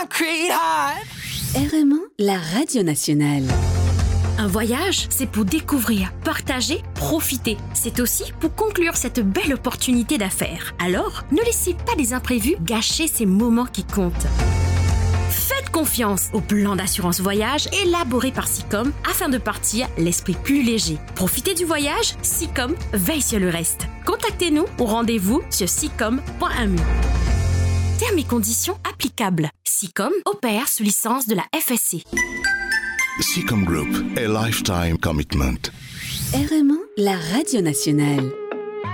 concrete heart. RMA, la radio nationale. Un voyage, c'est pour découvrir, partager, profiter. C'est aussi pour conclure cette belle opportunité d'affaires. Alors, ne laissez pas les imprévus gâcher ces moments qui comptent. Faites confiance au plan d'assurance voyage élaboré par Sicom afin de partir l'esprit plus léger. Profitez du voyage, Sicom veille sur le reste. Contactez-nous au rendez-vous sur sicom.mu. Termes et conditions applicables. Sicom opère sous licence de la FSC. Sicom Group, a lifetime commitment. RMA, la radio nationale.